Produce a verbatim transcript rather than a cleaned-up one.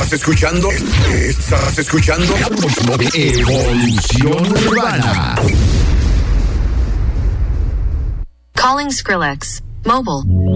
Estás escuchando, estás escuchando Evolución Urbana. Calling Skrillex. Mobile.